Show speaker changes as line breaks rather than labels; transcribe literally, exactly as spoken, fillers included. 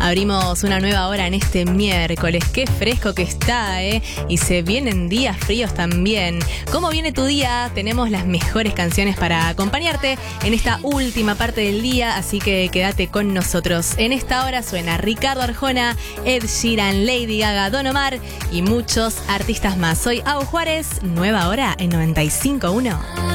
Abrimos una nueva hora en este miércoles. Qué fresco que está, ¿eh? Y se vienen días fríos también. ¿Cómo viene tu día? Tenemos las mejores canciones para acompañarte en esta última parte del día, así que quédate con nosotros. En esta hora suena Ricardo Arjona, Ed Sheeran, Lady Gaga, Don Omar y muchos artistas más. Soy Au Juárez, nueva hora en noventa y cinco punto uno.